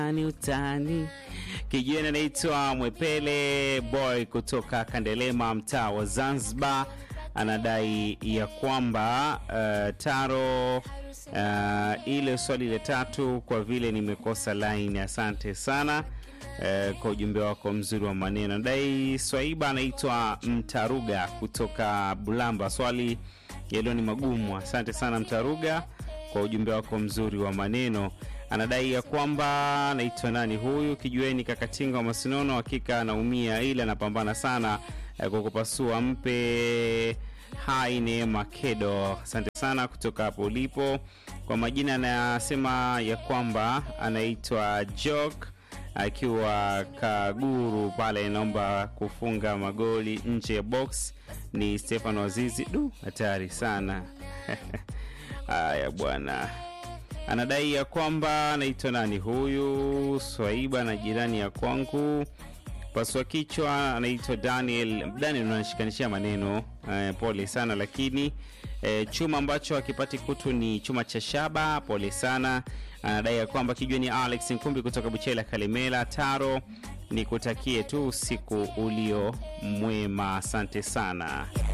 utani. Kijana anaitwa Mwepele Boy kutoka Kandelema, mtaa wa Zanzibar, anadai ya kwamba Taro, ile swali la tatu kwa vile nimekosa line. Asante sana kwa ujumbe wako mzuri wa maneno. Dai Swaiba anaitwa Mtaruga kutoka Bulamba, swali yelo ni magumu. Asante sana Mtaruga kwa ujumbe wako mzuri wa maneno. Anadai ya kwamba anaitwa nani huyu, Kijueni Kakatinga wa Masinono, hakika anaumia ila anapambana sana kwa kupasua. Mpe hai Neema Kedo. Asante sana kutoka hapo ulipo. Kwa majina anasema ya kwamba anaitwa Joke akiwa Kaguru pale, naomba kufunga magoli nje ya box. Ni Stefano Azizi. Hatari sana. Haya bwana. Anadai ya kwamba anaitwa nani huyu, Swaiba na jirani ya kwangu paswa kichwa, anaitwa Daniel. Unashikanisha maneno, pole sana, lakini chuma ambacho hakipati kutu ni chuma cha shaba, pole sana. Anadai ya kwamba Kijueni Alex Nkumbi kutoka Buchela Kalemela. Taro, nikutakie tu usiku ulio mwema. Asante sana.